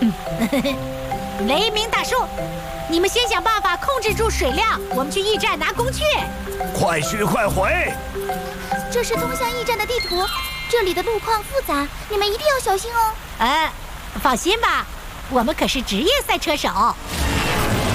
雷鸣大叔，你们先想办法控制住水量，我们去驿站拿工具。 快去快回！ 这是通向驿站的地图，这里的路况复杂，你们一定要小心哦。 放心吧，我们可是职业赛车手。